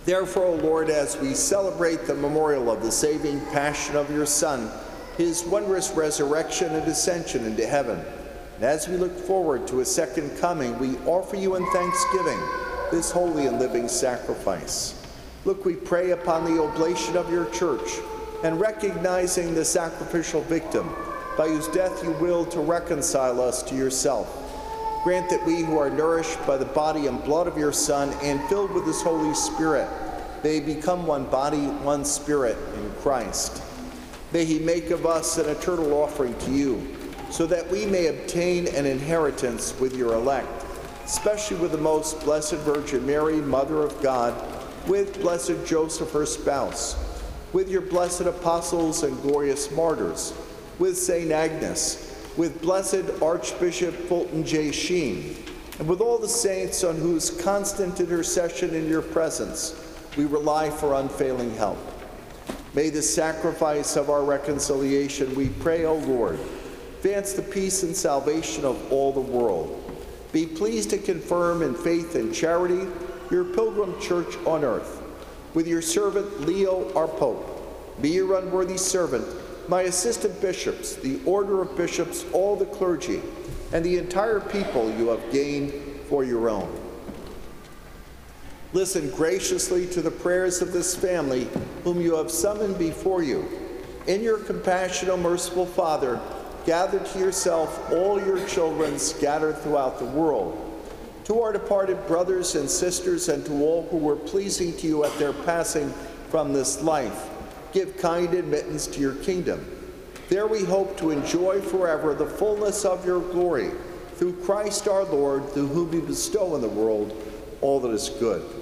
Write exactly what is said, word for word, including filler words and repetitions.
Therefore, O Lord, as we celebrate the memorial of the saving passion of your Son, his wondrous resurrection and ascension into heaven, and as we look forward to his second coming, we offer you in thanksgiving this holy and living sacrifice. Look, we pray upon the oblation of your church, and recognizing the sacrificial victim, by whose death you will to reconcile us to yourself. Grant that we who are nourished by the body and blood of your Son and filled with his Holy Spirit may become one body, one spirit in Christ. May he make of us an eternal offering to you, so that we may obtain an inheritance with your elect, especially with the most blessed Virgin Mary, Mother of God, with blessed Joseph, her spouse, with your blessed apostles and glorious martyrs, with Saint Agnes, with blessed Archbishop Fulton J. Sheen, and with all the saints on whose constant intercession in your presence we rely for unfailing help. May the sacrifice of our reconciliation, we pray, O Lord, advance the peace and salvation of all the world. Be pleased to confirm in faith and charity your pilgrim church on earth. With your servant Leo, our Pope, be your unworthy servant, my assistant bishops, the order of bishops, all the clergy, and the entire people you have gained for your own. Listen graciously to the prayers of this family whom you have summoned before you. In your compassion, O merciful Father, gather to yourself all your children scattered throughout the world. To our departed brothers and sisters and to all who were pleasing to you at their passing from this life, give kind admittance to your kingdom. There we hope to enjoy forever the fullness of your glory, through Christ our Lord, through whom you bestow in the world all that is good.